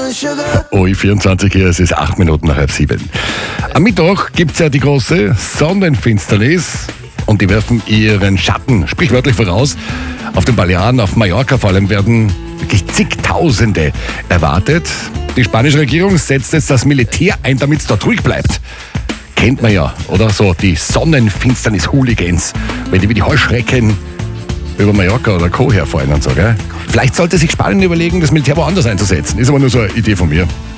Ui, 24 Uhr, es ist 8 Minuten nach 6:30. Am Mittwoch gibt es ja die große Sonnenfinsternis und die werfen ihren Schatten sprichwörtlich voraus. Auf den Balearen, auf Mallorca vor allem, werden wirklich zigtausende erwartet. Die spanische Regierung setzt jetzt das Militär ein, damit es dort ruhig bleibt. Kennt man ja, oder so, die Sonnenfinsternis-Hooligans, wenn die wie die Heuschrecken über Mallorca oder Co. herfallen und so, gell? Vielleicht sollte sich Spanien überlegen, das Militär woanders einzusetzen. Ist aber nur so eine Idee von mir.